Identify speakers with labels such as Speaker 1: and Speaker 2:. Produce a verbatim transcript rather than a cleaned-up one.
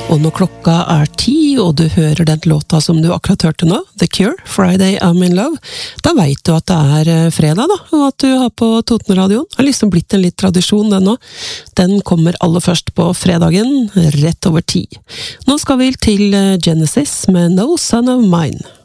Speaker 1: Og når klokka er ti, og du hører den låta som du akkurat hørte nå, The Cure, Friday I'm in Love, da vet du at det er fredag da, og at du har på Totenradioen. Det har liksom blitt en litt tradisjon den nå. Den kommer aller først på fredagen, rett over ti. Nå skal vi til Genesis med No Son of Mine.